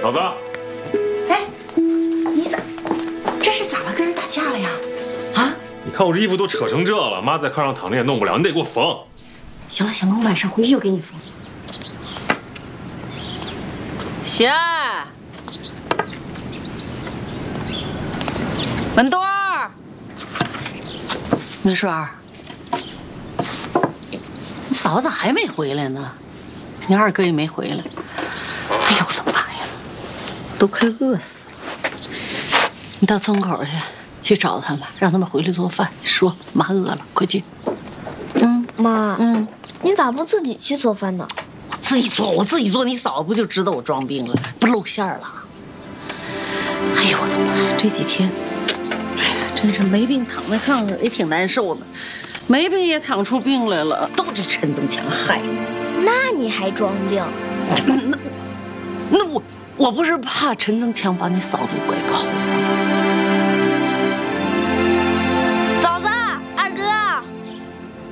嫂子， 哎，你这是咋了？跟人打架了呀？啊？ 你看我这衣服都扯成这了，妈在炕上躺着也弄不了，你得给我缝。 行了行了，我晚上回去就给你缝。 贤，文多儿，没事儿。你嫂子还没回来呢，你二哥也没回来。哎呦我的妈呀，都快饿死了！你到村口去找他们，让他们回来做饭。说妈饿了，快去。 妈，你咋不自己去做饭呢？ 我自己做，你嫂子不就知道我装病了，不露馅了？哎呦我的妈呀，这几天，哎呀，真是没病躺在炕上也挺难受的，没病也躺出病来了，都这陈增强害的。 那你还装病？ 那我不是怕陈增强把你嫂子拐跑吗？